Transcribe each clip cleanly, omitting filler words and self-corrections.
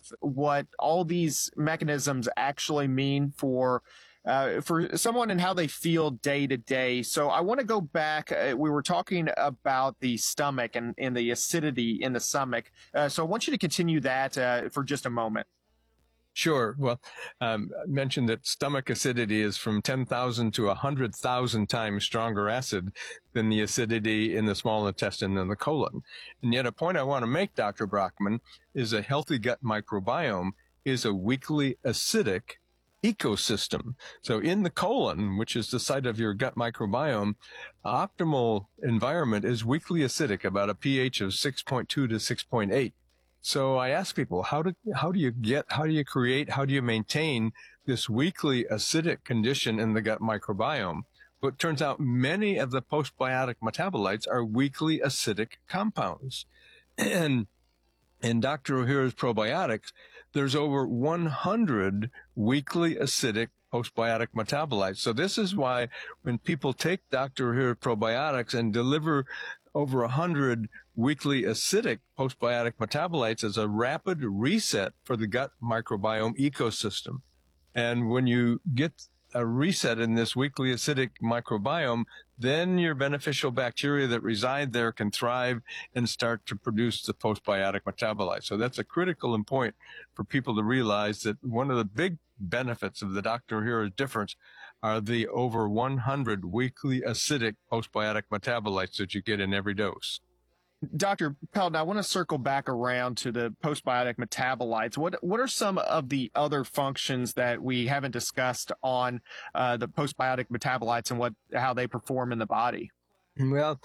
of what all these mechanisms actually mean for someone and how they feel day to day. So I want to go back. We were talking about the stomach and the acidity in the stomach. So I want you to continue that for just a moment. Sure. Well, I mentioned that stomach acidity is from 10,000 to 100,000 times stronger acid than the acidity in the small intestine and the colon. And yet a point I want to make, Dr. Brockman, is a healthy gut microbiome is a weakly acidic ecosystem. So in the colon, which is the site of your gut microbiome, optimal environment is weakly acidic, about a pH of 6.2 to 6.8. So I ask people, how do you maintain this weakly acidic condition in the gut microbiome? But it turns out many of the postbiotic metabolites are weakly acidic compounds. And in Dr. Ohhira's probiotics, there's over 100 weakly acidic postbiotic metabolites. So this is why when people take Dr. Ohhira probiotics and deliver over 100 weakly acidic postbiotic metabolites as a rapid reset for the gut microbiome ecosystem. And when you get a reset in this weakly acidic microbiome, then your beneficial bacteria that reside there can thrive and start to produce the postbiotic metabolites. So that's a critical point for people to realize that one of the big benefits of the Dr. Ohhira's difference are the over 100 weakly acidic postbiotic metabolites that you get in every dose. Dr. Pelton, I want to circle back around to the postbiotic metabolites. What are some of the other functions that we haven't discussed on the postbiotic metabolites and how they perform in the body? Well,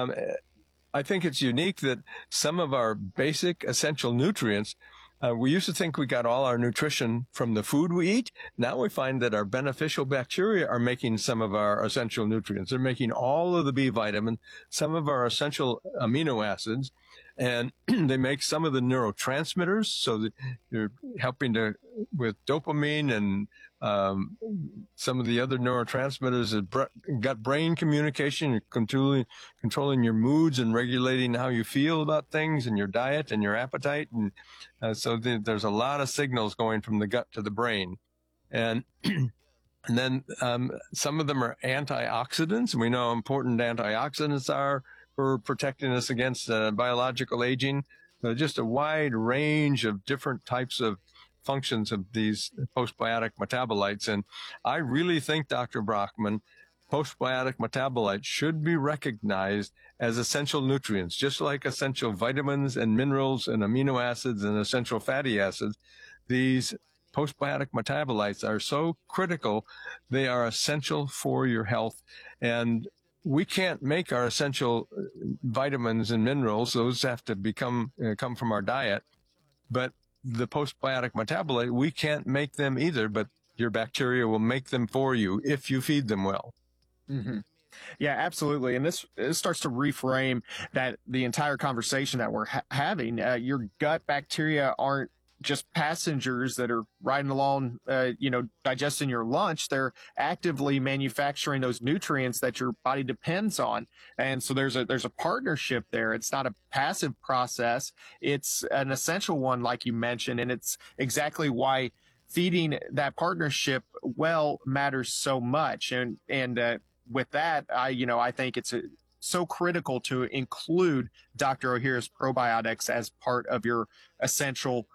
I think it's unique that some of our basic essential nutrients, we used to think we got all our nutrition from the food we eat. Now we find that our beneficial bacteria are making some of our essential nutrients. They're making all of the B vitamin, some of our essential amino acids, and they make some of the neurotransmitters. So that you're helping with dopamine and some of the other neurotransmitters, gut-brain communication, controlling your moods and regulating how you feel about things and your diet and your appetite. And so there's a lot of signals going from the gut to the brain. And and then some of them are antioxidants. We know how important antioxidants are for protecting us against biological aging. So just a wide range of different types of functions of these postbiotic metabolites. And I really think, Dr. Brockman, postbiotic metabolites should be recognized as essential nutrients, just like essential vitamins and minerals and amino acids and essential fatty acids. These postbiotic metabolites are so critical. They are essential for your health. And we can't make our essential vitamins and minerals. Those have to come from our diet. But the postbiotic metabolite, we can't make them either, but your bacteria will make them for you if you feed them well. Mm-hmm. Yeah, absolutely. And this starts to reframe the entire conversation that we're having. Your gut bacteria aren't just passengers that are riding along, digesting your lunch. They're actively manufacturing those nutrients that your body depends on. And so there's a partnership there. It's not a passive process. It's an essential one, like you mentioned. And it's exactly why feeding that partnership well matters so much. And with that, I think it's so critical to include Dr. Ohhira's probiotics as part of your essential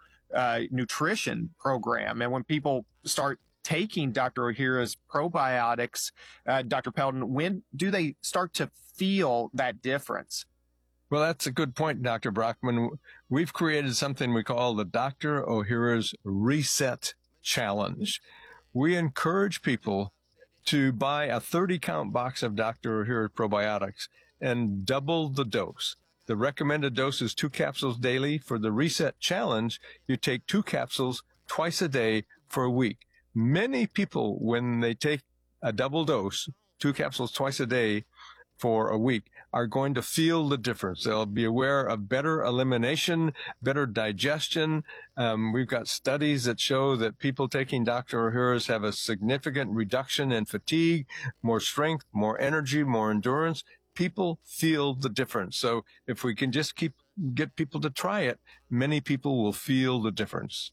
nutrition program. And when people start taking Dr. Ohhira's probiotics, Dr. Pelton, when do they start to feel that difference? Well, that's a good point, Dr. Brockman. We've created something we call the Dr. Ohhira's Reset Challenge. We encourage people to buy a 30-count box of Dr. Ohhira probiotics and double the dose. The recommended dose is 2 capsules daily. For the Reset Challenge, you take 2 capsules twice a day for a week. Many people, when they take a double dose, 2 capsules twice a day for a week, are going to feel the difference. They'll be aware of better elimination, better digestion. We've got studies that show that people taking Dr. Ohhira's have a significant reduction in fatigue, more strength, more energy, more endurance. People feel the difference. So if we can just get people to try it, many people will feel the difference.